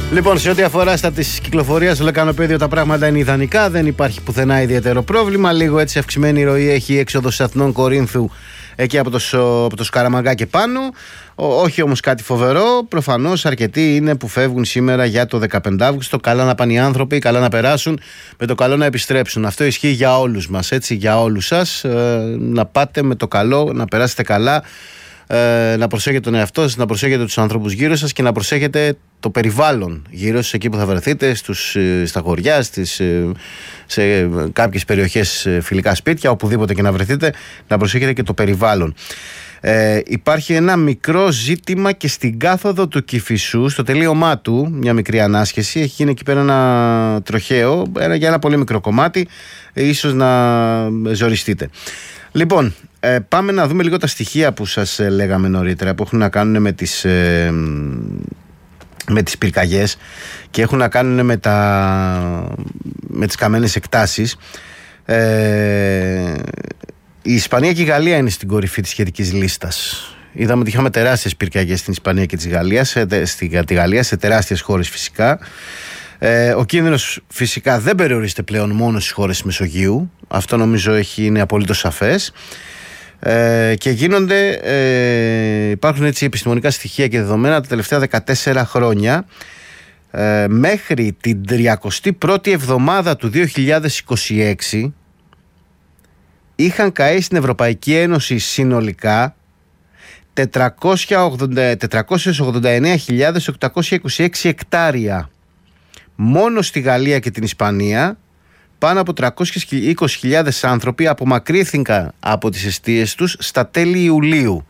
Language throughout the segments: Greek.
Λοιπόν, σε ό,τι αφορά στα της κυκλοφορίας στο λεκανοπέδιο, τα πράγματα είναι ιδανικά. Δεν υπάρχει πουθενά ιδιαίτερο πρόβλημα. Λίγο έτσι αυξημένη ροή έχει η έξοδος Αθηνών Κορίνθου εκεί από το Σκαραμαγκά και πάνω. Όχι όμως κάτι φοβερό. Προφανώς αρκετοί είναι που φεύγουν σήμερα για το 15 Αύγουστο. Καλά να πάνε οι άνθρωποι, καλά να περάσουν, με το καλό να επιστρέψουν. Αυτό ισχύει για όλους μας, έτσι, για όλους σας. Να πάτε με το καλό, να περάσετε καλά. Να προσέχετε τον εαυτό σας, να προσέχετε τους ανθρώπους γύρω σας και να προσέχετε το περιβάλλον γύρω σας, εκεί που θα βρεθείτε, στα χωριά, σε κάποιες περιοχές, φιλικά σπίτια, οπουδήποτε και να βρεθείτε, να προσέχετε και το περιβάλλον. Υπάρχει ένα μικρό ζήτημα και στην κάθοδο του Κηφισού, στο τελείωμά του, μια μικρή ανάσχεση. Έχει γίνει εκεί πέρα ένα τροχαίο για ένα πολύ μικρό κομμάτι, ίσως να ζοριστείτε. Λοιπόν, πάμε να δούμε λίγο τα στοιχεία που σας λέγαμε νωρίτερα, που έχουν να κάνουν με τις πυρκαγιές και έχουν να κάνουν με τις καμένες εκτάσεις. Η Ισπανία και η Γαλλία είναι στην κορυφή της σχετικής λίστας. Είδαμε ότι είχαμε τεράστιες πυρκαγιές στην Ισπανία και τη Γαλλία, σε τεράστιες χώρες φυσικά. Ο κίνδυνος φυσικά δεν περιορίζεται πλέον μόνο στις χώρες της Μεσογείου. Αυτό νομίζω είναι απολύτως σαφές. Και υπάρχουν έτσι επιστημονικά στοιχεία και δεδομένα τα τελευταία 14 χρόνια. Μέχρι την 31η εβδομάδα του 2026 είχαν καεί στην Ευρωπαϊκή Ένωση συνολικά 489.826 εκτάρια. Μόνο στη Γαλλία και την Ισπανία πάνω από 320.000 άνθρωποι απομακρύνθηκαν από τις εστίες τους στα τέλη Ιουλίου.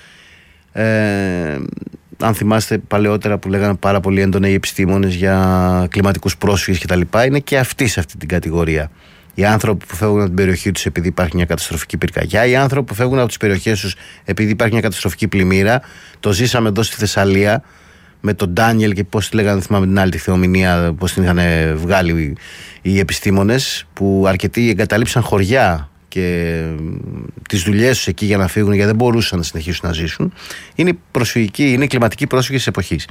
Αν θυμάστε παλαιότερα που λέγανε πάρα πολύ έντονα οι επιστήμονες για κλιματικούς πρόσφυγες κτλ., είναι και αυτοί σε αυτή την κατηγορία. Οι άνθρωποι που φεύγουν από την περιοχή τους επειδή υπάρχει μια καταστροφική πυρκαγιά, οι άνθρωποι που φεύγουν από τις περιοχές τους επειδή υπάρχει μια καταστροφική πλημμύρα. Το ζήσαμε εδώ στη Θεσσαλία με τον Ντάνιελ και πώς τη λέγανε, θυμάμαι την άλλη τη θεομηνία, πώς την είχαν βγάλει οι επιστήμονες, που αρκετοί εγκαταλείψαν χωριά και τις δουλειές τους εκεί για να φύγουν, γιατί δεν μπορούσαν να συνεχίσουν να ζήσουν. Είναι κλιματική πρόσφυγες της εποχής.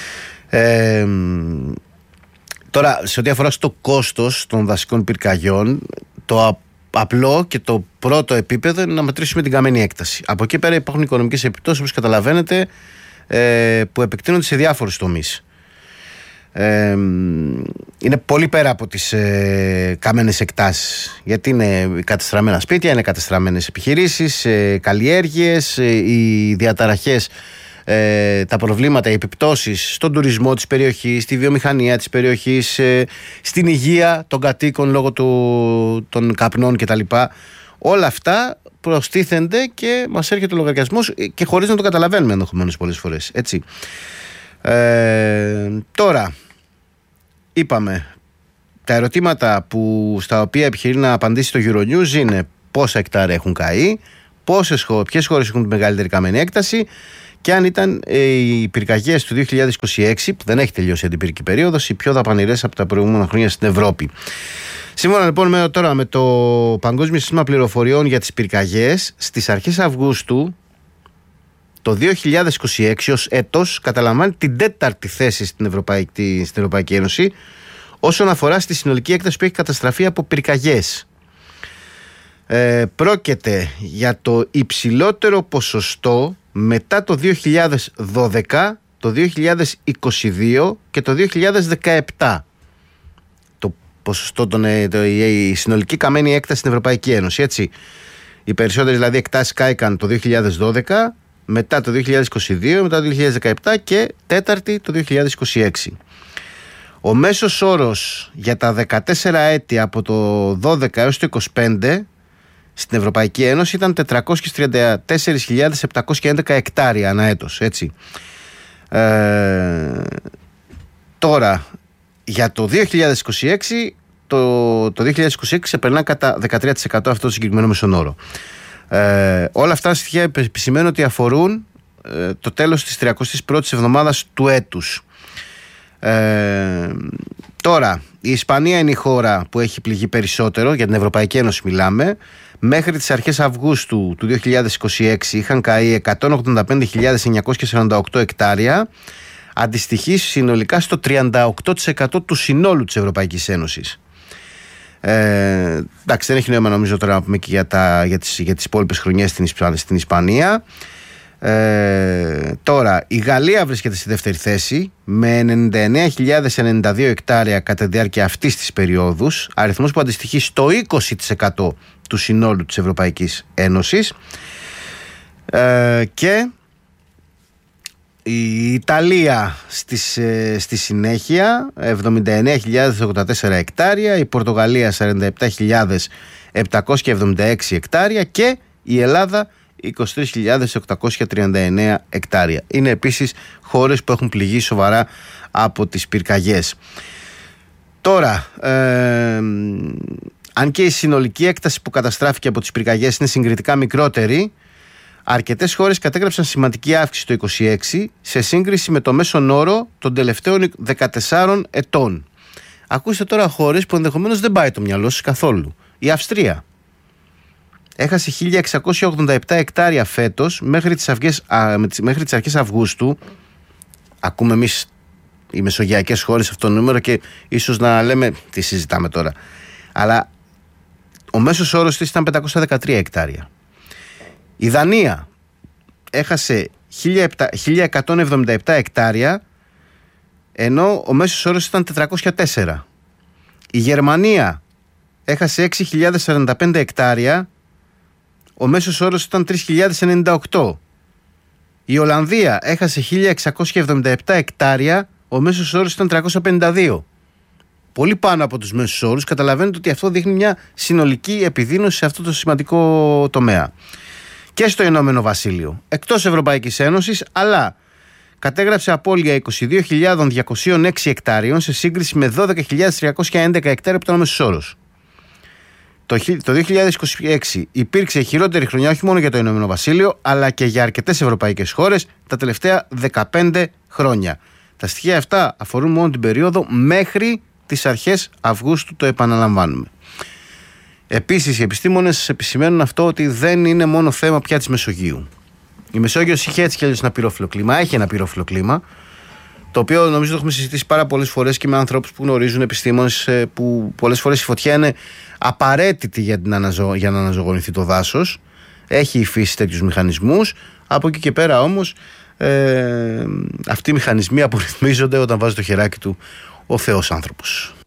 Τώρα, σε ό,τι αφορά στο κόστος των δασικών πυρκαγιών, το απλό και το πρώτο επίπεδο είναι να μετρήσουμε την καμένη έκταση. Από εκεί πέρα υπάρχουν οικονομικές επιπτώσεις, όπως καταλαβαίνετε, που επεκτείνονται σε διάφορους τομείς. Είναι πολύ πέρα από τις καμένες εκτάσεις, γιατί είναι κατεστραμμένα σπίτια, είναι κατεστραμμένες επιχειρήσεις, καλλιέργειες, οι διαταραχές, τα προβλήματα, οι επιπτώσεις στον τουρισμό της περιοχής, στη βιομηχανία της περιοχής, στην υγεία των κατοίκων λόγω των καπνών κτλ. Όλα αυτά προστίθενται και μας έρχεται ο λογαριασμός και χωρίς να το καταλαβαίνουμε ενδεχομένως πολλές φορές, έτσι. Τώρα, είπαμε, τα ερωτήματα στα οποία επιχειρεί να απαντήσει το Euronews είναι πόσα εκτάρια έχουν καεί, ποιες χώρες έχουν τη μεγαλύτερη καμένη έκταση και αν ήταν οι πυρκαγιές του 2026, που δεν έχει τελειώσει η αντιπυρική περίοδος, οι πιο δαπανηρές από τα προηγούμενα χρόνια στην Ευρώπη. Σύμφωνα λοιπόν τώρα με το Παγκόσμιο Σύστημα Πληροφοριών για τις πυρκαγιές, στις αρχές Αυγούστου το 2026 ως έτος καταλαμβάνει την 4η θέση στην Ευρωπαϊκή Ένωση όσον αφορά στη συνολική έκταση που έχει καταστραφεί από πυρκαγιές. Πρόκειται για το υψηλότερο ποσοστό μετά το 2012, το 2022 και το 2017. Το ποσοστό, η συνολική καμένη έκταση στην Ευρωπαϊκή Ένωση, έτσι. Οι περισσότερες δηλαδή εκτάσεις κάηκαν το 2012, μετά το 2022, μετά το 2017 και τέταρτη το 2026. Ο μέσος όρος για τα 14 έτη από το 12 έως το 25 στην Ευρωπαϊκή Ένωση ήταν 434.711 εκτάρια ανά έτος, έτσι. Τώρα, για το 2026, το 2026 ξεπερνά κατά 13% αυτό το συγκεκριμένο μέσον όρο. Όλα αυτά στοιχεία επισημαίνουν ότι αφορούν το τέλος της 31ης εβδομάδας του έτους. Τώρα, η Ισπανία είναι η χώρα που έχει πληγεί περισσότερο, για την Ευρωπαϊκή Ένωση μιλάμε. Μέχρι τις αρχές Αυγούστου του 2026 είχαν καεί 185.948 εκτάρια. αντιστοιχεί συνολικά στο 38% του συνόλου της Ευρωπαϊκής Ένωσης. Εντάξει, δεν έχει νόημα νομίζω τώρα να πούμε και για τις υπόλοιπες χρονιές στην Ισπανία. Τώρα η Γαλλία βρίσκεται στη δεύτερη θέση με 99.092 εκτάρια κατά τη διάρκεια αυτής της περίοδου, αριθμός που αντιστοιχεί στο 20% του συνόλου της Ευρωπαϊκής Ένωσης. Και η Ιταλία στη συνέχεια 79.084 εκτάρια, η Πορτογαλία 47.776 εκτάρια και η Ελλάδα 23.839 εκτάρια. Είναι επίσης χώρες που έχουν πληγεί σοβαρά από τις πυρκαγιές. Τώρα, αν και η συνολική έκταση που καταστράφηκε από τις πυρκαγιές είναι συγκριτικά μικρότερη, αρκετές χώρες κατέγραψαν σημαντική αύξηση το 2026 σε σύγκριση με το μέσον όρο των τελευταίων 14 ετών. Ακούστε τώρα χώρες που ενδεχομένως δεν πάει το μυαλό σας καθόλου. Η Αυστρία έχασε 1.687 εκτάρια φέτος μέχρι τις αρχές Αυγούστου. Ακούμε εμείς οι μεσογειακές χώρες αυτό το νούμερο και ίσως να λέμε τι συζητάμε τώρα. Αλλά ο μέσος όρος της ήταν 513 εκτάρια. Η Δανία έχασε 1.177 εκτάρια, ενώ ο μέσος όρος ήταν 404. Η Γερμανία έχασε 6.045 εκτάρια, ο μέσος όρος ήταν 3.098. Η Ολλανδία έχασε 1.677 εκτάρια, ο μέσος όρος ήταν 352. Πολύ πάνω από τους μέσους όρους. Καταλαβαίνετε ότι αυτό δείχνει μια συνολική επιδείνωση σε αυτό το σημαντικό τομέα. Και στο Ηνωμένο Βασίλειο, εκτός Ευρωπαϊκής Ένωσης, αλλά κατέγραψε απώλεια 22.206 εκτάριων σε σύγκριση με 12.311 εκτάρια που ήταν ο μέσος όρος. Το 2026 υπήρξε χειρότερη χρονιά όχι μόνο για το Ηνωμένο Βασίλειο, αλλά και για αρκετές ευρωπαϊκές χώρες τα τελευταία 15 χρόνια. Τα στοιχεία αυτά αφορούν μόνο την περίοδο μέχρι τις αρχές Αυγούστου, το επαναλαμβάνουμε. Επίσης, οι επιστήμονες επισημαίνουν αυτό ότι δεν είναι μόνο θέμα πια της Μεσογείου. Η Μεσόγειος είχε έτσι κι αλλιώς ένα πυρόφιλο κλίμα, έχει ένα πυρόφιλο κλίμα, το οποίο νομίζω το έχουμε συζητήσει πάρα πολλές φορές και με ανθρώπους που γνωρίζουν, επιστήμονες, που πολλές φορές η φωτιά είναι απαραίτητη για να αναζωογονηθεί το δάσος. Έχει η φύση τέτοιους μηχανισμούς. Από εκεί και πέρα όμως αυτοί οι μηχανισμοί απορριθμίζονται όταν βάζει το χεράκι του ο Θεός άνθρωπος.